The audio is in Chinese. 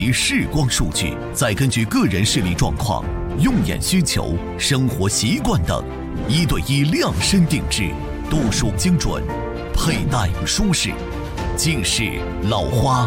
视光数据，再根据个人视力状况、用眼需求、生活习惯等，1对1量身定制，度数精准，佩戴舒适。近视、老花、